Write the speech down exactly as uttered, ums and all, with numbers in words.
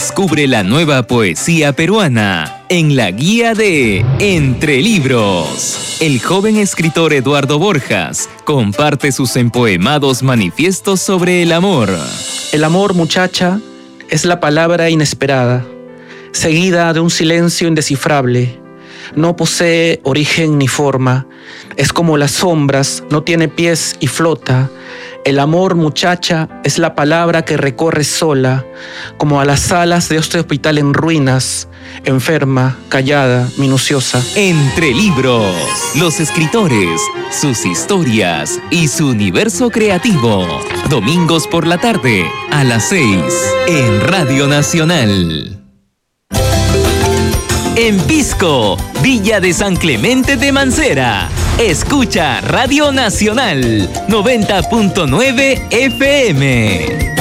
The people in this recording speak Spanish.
Descubre la nueva poesía peruana en la guía de Entre Libros. El joven escritor Eduardo Borjas comparte sus empoemados manifiestos sobre el amor. El amor, muchacha, es la palabra inesperada, seguida de un silencio indescifrable. No posee origen ni forma, es como las sombras, no tiene pies y flota. El amor, muchacha, es la palabra que recorre sola, como a las alas de este hospital en ruinas, enferma, callada, minuciosa. Entre Libros, los escritores, sus historias y su universo creativo. Domingos por la tarde, a las seis, en Radio Nacional. En Pisco, Villa de San Clemente de Mancera. Escucha Radio Nacional noventa punto nueve F M.